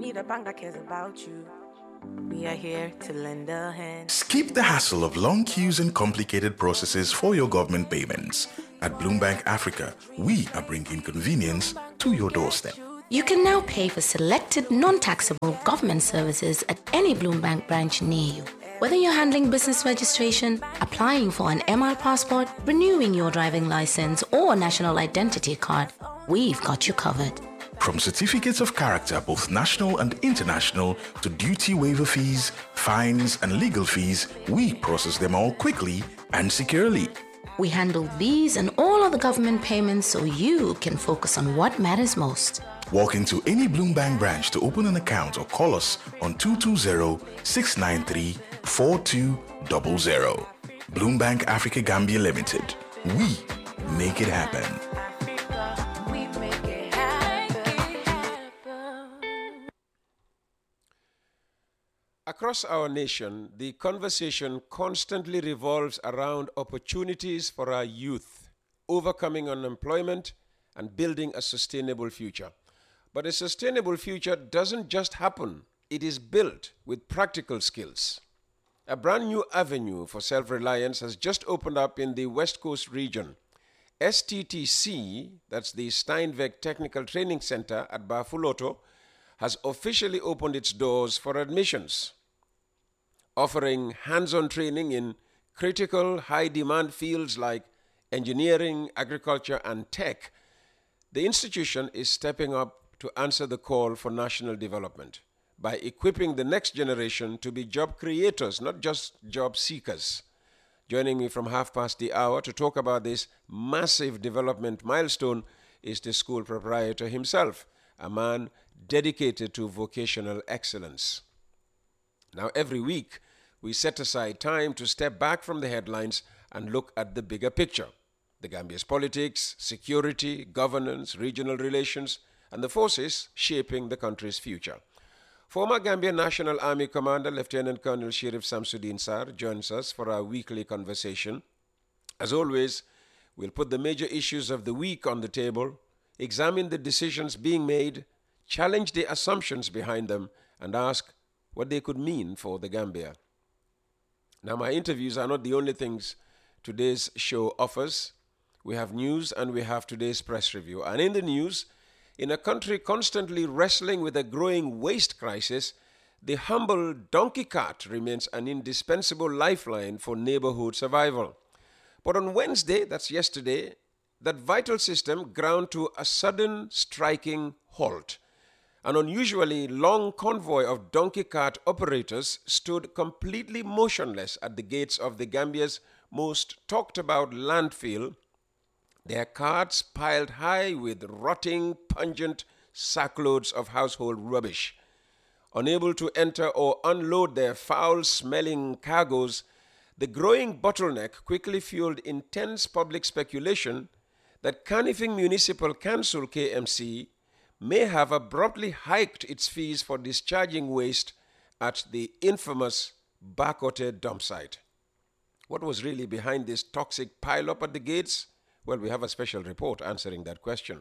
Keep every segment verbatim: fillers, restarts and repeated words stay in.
need a bank that cares about you, we are here to lend a hand. Skip the hassle of long queues and complicated processes for your government payments. At Bloombank Africa, we are bringing convenience to your doorstep. You can now pay for selected non-taxable government services at any Bloombank branch near you. Whether you're handling business registration, applying for an M R passport, renewing your driving license, or national identity card, we've got you covered. From certificates of character, both national and international, to duty waiver fees, fines, and legal fees, we process them all quickly and securely. We handle these and all other government payments so you can focus on what matters most. Walk into any Bloombank branch to open an account or call us on two two zero, six nine three, four two zero zero. Bloombank Africa Gambia Limited. We make it happen. Across our nation, the conversation constantly revolves around opportunities for our youth, overcoming unemployment, and building a sustainable future. But a sustainable future doesn't just happen, it is built with practical skills. A brand new avenue for self-reliance has just opened up in the West Coast region. S T T C, that's the Steinweg Technical Training Center at Bafuloto, has officially opened its doors for admissions. Offering hands-on training in critical, high-demand fields like engineering, agriculture, and tech, the institution is stepping up to answer the call for national development by equipping the next generation to be job creators, not just job seekers. Joining me from half past the hour to talk about this massive development milestone is the school proprietor himself, a man dedicated to vocational excellence. Now, every week, we set aside time to step back from the headlines and look at the bigger picture: the Gambia's politics, security, governance, regional relations, and the forces shaping the country's future. Former Gambia National Army Commander Lieutenant Colonel Sheriff Samsudeen Sarr joins us for our weekly conversation. As always, we'll put the major issues of the week on the table, examine the decisions being made, challenge the assumptions behind them, and ask what they could mean for the Gambia. Now, my interviews are not the only things today's show offers. We have news and we have today's press review. And in the news, in a country constantly wrestling with a growing waste crisis, the humble donkey cart remains an indispensable lifeline for neighborhood survival. But on Wednesday, that's yesterday, that vital system ground to a sudden striking halt. An unusually long convoy of donkey cart operators stood completely motionless at the gates of the Gambia's most talked about landfill, their carts piled high with rotting, pungent sackloads of household rubbish. Unable to enter or unload their foul-smelling cargoes, the growing bottleneck quickly fueled intense public speculation that Kanifing Municipal Council K M C may have abruptly hiked its fees for discharging waste at the infamous Bakote dump site. What was really behind this toxic pile-up at the gates? Well, we have a special report answering that question.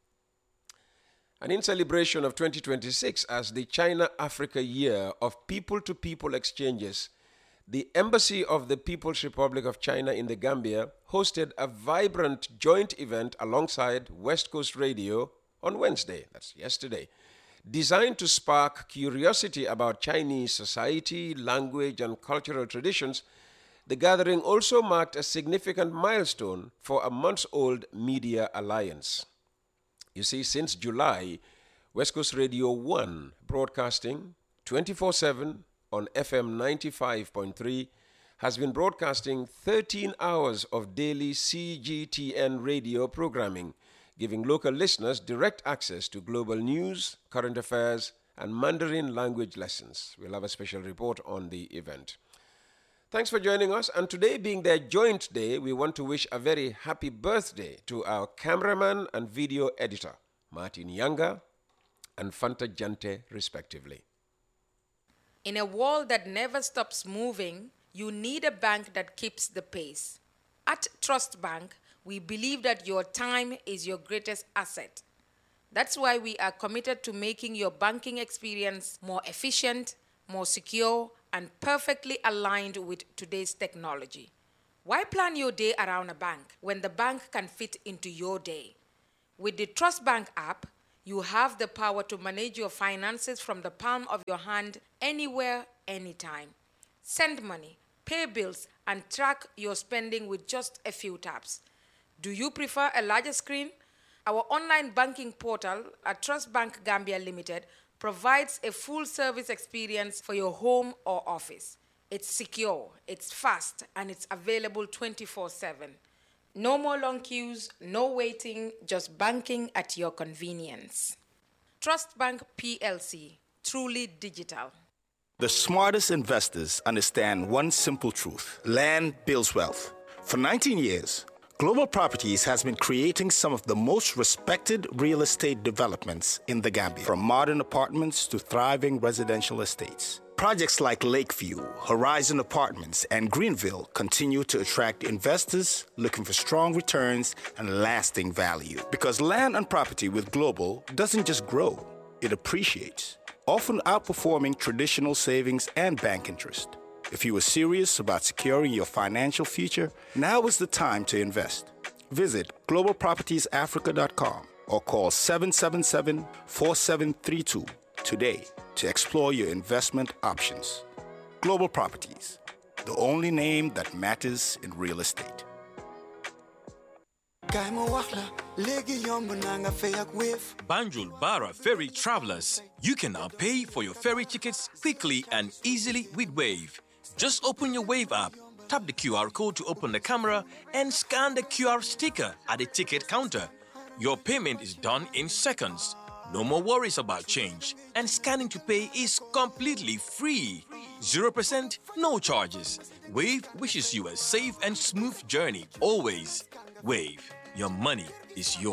And in celebration of twenty twenty-six as the China-Africa Year of People-to-People Exchanges, the Embassy of the People's Republic of China in the Gambia hosted a vibrant joint event alongside West Coast Radio on Wednesday, that's yesterday, designed to spark curiosity about Chinese society, language, and cultural traditions. The gathering also marked a significant milestone for a months-old media alliance. You see, since July, West Coast Radio one, broadcasting twenty-four seven on F M ninety-five point three, has been broadcasting thirteen hours of daily C G T N radio programming, giving local listeners direct access to global news, current affairs, and Mandarin language lessons. We'll have a special report on the event. Thanks for joining us, and today being their joint day, we want to wish a very happy birthday to our cameraman and video editor, Martin Yanga and Fanta Jante, respectively. In a world that never stops moving, you need a bank that keeps the pace. At Trust Bank, we believe that your time is your greatest asset. That's why we are committed to making your banking experience more efficient, more secure, and perfectly aligned with today's technology. Why plan your day around a bank when the bank can fit into your day? With the Trust Bank app, you have the power to manage your finances from the palm of your hand anywhere, anytime. Send money, pay bills, and track your spending with just a few taps. Do you prefer a larger screen? Our online banking portal at Trust Bank Gambia Limited provides a full-service experience for your home or office. It's secure, it's fast, and it's available twenty-four seven. No more long queues, no waiting, just banking at your convenience. Trust Bank P L C, truly digital. The smartest investors understand one simple truth: land builds wealth. For nineteen years, Global Properties has been creating some of the most respected real estate developments in the Gambia, from modern apartments to thriving residential estates. Projects like Lakeview, Horizon Apartments, and Greenville continue to attract investors looking for strong returns and lasting value. Because land and property with Global doesn't just grow, it appreciates, often outperforming traditional savings and bank interest. If you are serious about securing your financial future, now is the time to invest. Visit global properties africa dot com or call seven seven seven, four seven three two today to explore your investment options. Global Properties, the only name that matters in real estate. Banjul Bara Ferry Travelers, you can now pay for your ferry tickets quickly and easily with Wave. Just open your Wave app, tap the Q R code to open the camera, and scan the Q R sticker at the ticket counter. Your payment is done in seconds. No more worries about change, and scanning to pay is completely free. zero percent, no charges. Wave wishes you a safe and smooth journey always. Wave, your money is yours.